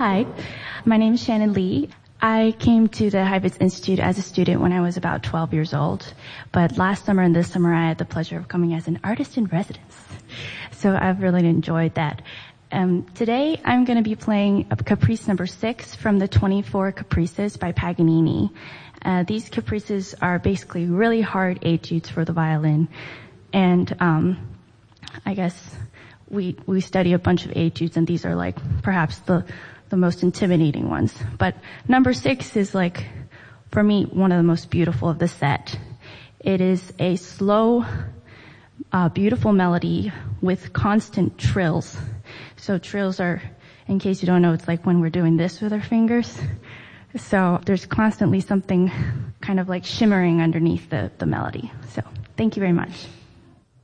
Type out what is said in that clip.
Hi, my name is Shannon Lee. I came to the Heifetz Institute as a student when I was about 12 years old, but last summer and this summer I had the pleasure of coming as an artist in residence. So I've really enjoyed that. Today I'm going to be playing Caprice number 6 from the 24 Caprices by Paganini. These caprices are basically really hard etudes for the violin, and I guess we study a bunch of etudes, and these are like perhaps the most intimidating ones. But number 6 is like, for me, one of the most beautiful of the set. It is a slow, beautiful melody with constant trills. So trills are, in case you don't know, it's like when we're doing this with our fingers. So there's constantly something kind of like shimmering underneath the melody. So thank you very much.